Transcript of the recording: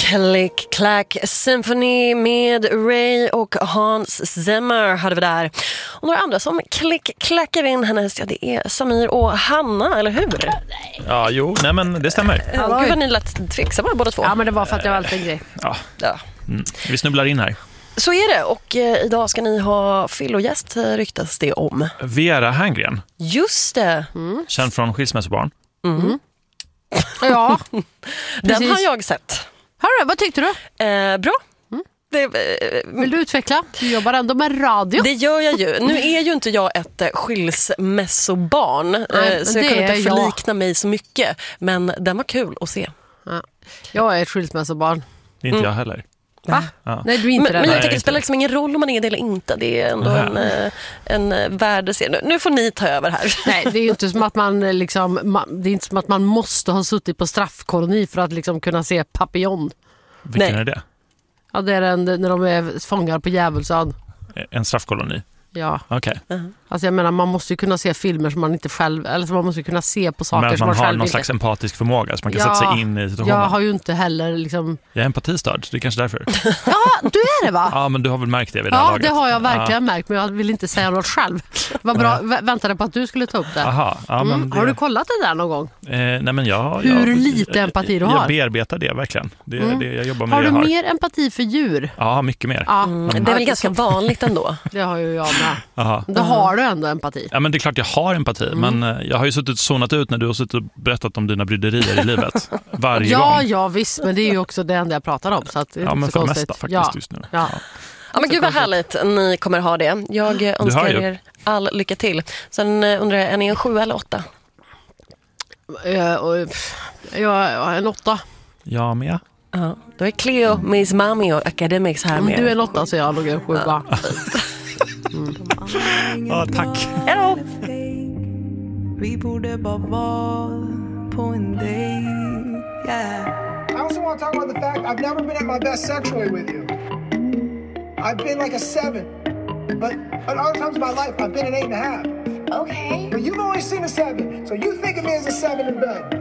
Click Clack Symphony med Ray och Hans Zimmer hade vi där. Och några andra som klackar in hennes, ja, det är Samir och Hanna, eller hur? Ja, jo, nej men det stämmer. Gud vad ni lät tveksamma båda två. Ja, men det var för att jag var alltid grej. Ja. Mm. Vi snubblar in här. Så är det, och idag ska ni ha fyllogäst, ryktas det om. Vera Herngren. Just det. Känd från Skilsmässobarn. Ja. Den har jag sett. Hörru, vad tyckte du? Bra. Vill du utveckla? Du jobbar ändå med radio. Det gör jag ju. Nu är ju inte jag ett skilsmässobarn, så jag kan inte förlikna mig så mycket. Men den var kul att se. Ja. Jag är ett skilsmässobarn. Det är inte jag heller. Va? Ja. Nej, du är inte det. Men jag tycker det spelar liksom ingen roll om man är det eller inte. Det är ändå en värdeserie. Nu får ni ta över här. Nej, det är ju inte som att man liksom, det är inte som att man måste ha suttit på straffkoloni för att liksom kunna se Papillon. Vilken är det? Ja, det är när de är fångar på Djävulsön. En straffkoloni? Ja. Okej. Alltså jag menar, man måste ju kunna se filmer som man inte själv, eller man måste ju kunna se på saker men som man har själv någon inte. slags empatisk förmåga så man kan sätta sig in i situationen. Jag har ju inte heller liksom... Jag är empatistörd, det är kanske därför. Ja, du är det va? Ja, men du har väl märkt det vid det här Ja, laget. det har jag verkligen märkt, men jag vill inte säga något själv. Vad bra, väntade på att du skulle ta upp det. Aha, ja, men det... Har du kollat det där någon gång? Nej, men Hur lite empati du har? Jag bearbetar det verkligen. Det jag jobbar med. Har det du jag mer empati för djur? Ja, mycket mer. Ja. Det är väl ganska vanligt ändå. Det har ju jag med. Aha. Då har du ändå empati. Ja, men det är klart jag har empati. Men jag har ju suttit och zonat ut när du har suttit och berättat om dina bryderier i livet. Varje gång. Ja, visst. Men det är ju också det enda jag pratar om. Så att det är men inte för så det konstigt. mesta faktiskt just nu. Ja. Ja, men gud vad härligt ni kommer ha det. Jag önskar er all lycka till. Sen undrar jag, är ni en 7 eller 8? Jag är en 8. Jag med. Ja, då är Cleo, Miss Mami och Academics här med. Du är en 8 så jag är nog en 7. Ja, tack. Hejdå! Vi borde bara vara på en dejt, yeah. I also want to talk about the fact I've never been at my best sexually with you. I've been like a 7, but at other times in my life I've been an 8.5. Okay. But you've only seen a 7, so you think of me as a 7 in bed.